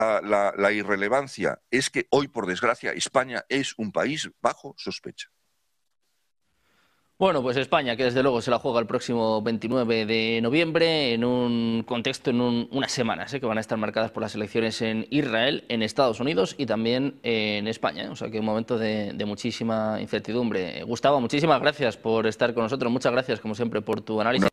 la irrelevancia es que hoy, por desgracia, España es un país bajo sospecha. Bueno, pues España, que desde luego se la juega el próximo 29 de noviembre en un contexto, en unas semanas, que van a estar marcadas por las elecciones en Israel, en Estados Unidos y también en España. O sea que un momento de muchísima incertidumbre. Gustavo, muchísimas gracias por estar con nosotros. Muchas gracias, como siempre, por tu análisis.